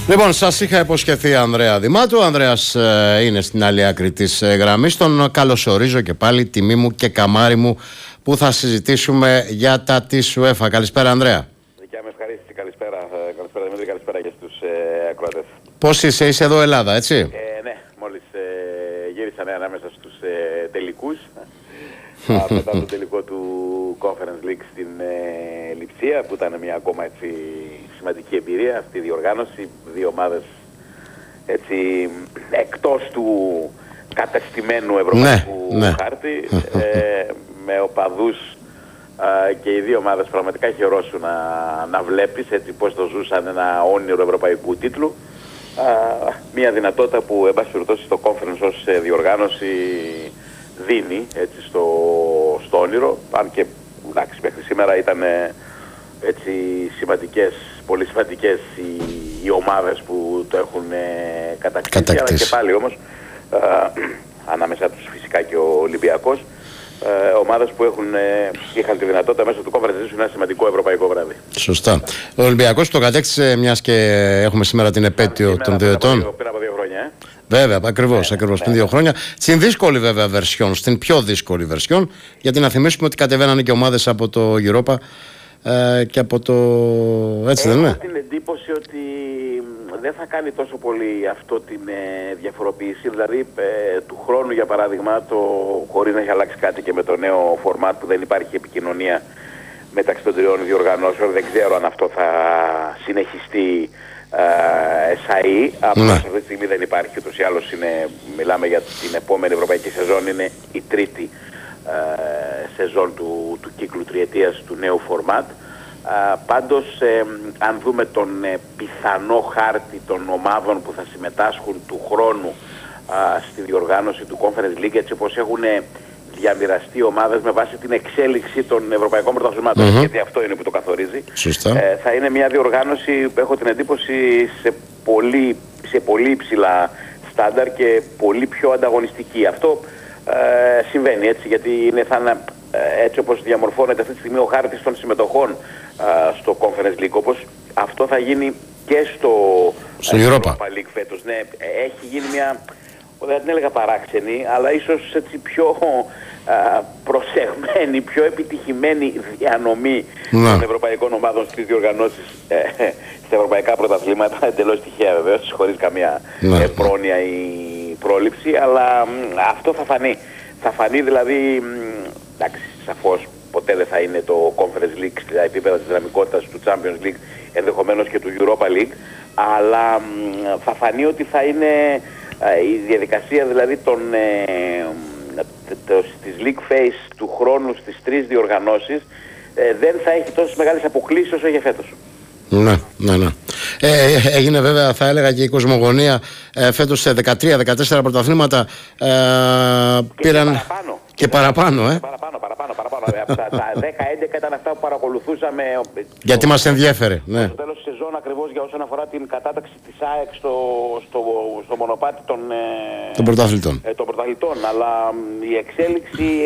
Λοιπόν, σας είχα υποσχεθεί Ανδρέα Δημάτου. Ο Ανδρέας είναι στην άλλη άκρη της γραμμής. Τον καλωσορίζω και πάλι, τιμή μου και καμάρι μου, που θα συζητήσουμε για τα της UEFA. Καλησπέρα, Ανδρέα. Δικιά με ευχαρίστηση. Καλησπέρα, Δημήτρη, καλησπέρα και στους ακροατές. Πώς είσαι εδώ Ελλάδα, έτσι? Ναι, μόλις γύρισα ανάμεσα στους τελικούς. Μετά το τελικό του Conference League στην Λειψία, που ήταν μια ακόμα έτσι σημαντική εμπειρία αυτή η διοργάνωση. Δύο ομάδες έτσι εκτός του κατεστημένου ευρωπαϊκού χάρτη, με οπαδούς, και οι δύο ομάδες πραγματικά χαιρόσουν να βλέπεις έτσι πώς το ζούσαν ένα όνειρο ευρωπαϊκού τίτλου. Μια δυνατότητα που εν πάση περιπτώσει στο Conference ως διοργάνωση δίνει έτσι στο όνειρο, αν και εντάξει, μέχρι σήμερα ήταν έτσι σημαντικές, πολύ σημαντικές οι ομάδες που το έχουν κατακτήσει, αλλά και πάλι όμως ανάμεσα τους φυσικά και ο Ολυμπιακός, ομάδες που είχαν τη δυνατότητα μέσω του Conference να ζήσουν ένα σημαντικό ευρωπαϊκό βράδυ. Σωστά. Ο Ολυμπιακός το κατέκτησε, μιας και έχουμε σήμερα την επέτειο των 2 ετών. Πριν από 2 χρόνια. Βέβαια, ακριβώς, πριν 2 χρόνια. Στην δύσκολη βέβαια βερσιόν, στην πιο δύσκολη βερσιόν, γιατί να θυμίσουμε ότι κατεβαίνανε και ομάδες από το Europa και από το... Έτσι δεν είναι? Έχω την εντύπωση ότι δεν θα κάνει τόσο πολύ αυτό την διαφοροποίηση. Δηλαδή του χρόνου, για παράδειγμα, χωρίς να έχει αλλάξει κάτι και με το νέο format που δεν υπάρχει επικοινωνία μεταξύ των τριών διοργανώσεων, δεν ξέρω αν αυτό θα συνεχιστεί ΣΑΗ. Απλώς αυτή τη στιγμή δεν υπάρχει, ούτως ή άλλως μιλάμε για την επόμενη ευρωπαϊκή σεζόν, είναι η τρίτη σεζόν του κύκλου τριετίας του νέου format. Πάντως αν δούμε τον πιθανό χάρτη των ομάδων που θα συμμετάσχουν του χρόνου στη διοργάνωση του Conference League, έτσι όπως έχουν διαμοιραστεί ομάδες με βάση την εξέλιξη των ευρωπαϊκών πρωταθλημάτων, γιατί αυτό είναι που το καθορίζει. Θα είναι μια διοργάνωση που έχω την εντύπωση σε πολύ υψηλά στάνταρ και πολύ πιο ανταγωνιστική. Αυτό συμβαίνει έτσι, γιατί έτσι όπως διαμορφώνεται αυτή τη στιγμή ο χάρτης των συμμετοχών στο Conference League, όπως αυτό θα γίνει και στο Europa League φέτος. Ναι, έχει γίνει μια, δεν την έλεγα παράξενη, αλλά ίσως έτσι πιο προσεγμένη, πιο επιτυχημένη διανομή των ευρωπαϊκών ομάδων στις διοργανώσεις στα ευρωπαϊκά πρωταθλήματα, εντελώς τυχαία βεβαίως, χωρίς καμία πρόνοια ή πρόληψη, αλλά αυτό θα φανεί. Θα φανεί δηλαδή, εντάξει, σαφώς ποτέ δεν θα είναι το Conference League στα επίπεδα της δυναμικότητας του Champions League, ενδεχομένως και του Europa League, αλλά θα φανεί ότι θα είναι η διαδικασία δηλαδή της League Phase του χρόνου στις τρεις διοργανώσεις, δεν θα έχει τόσες μεγάλες αποκλήσεις όσο είχε φέτος. Ναι. Έγινε βέβαια, θα έλεγα, και η κοσμογονία φέτος σε 13-14 πρωταθλήματα πήραν και παραπάνω. Από τα 10-11 ήταν αυτά που παρακολουθούσαμε. Γιατί μας ενδιέφερε. Στο τέλος της σεζόν, ακριβώς για όσον αφορά την κατάταξη της ΑΕΚ στο μονοπάτι των πρωταθλητών. Αλλά η εξέλιξη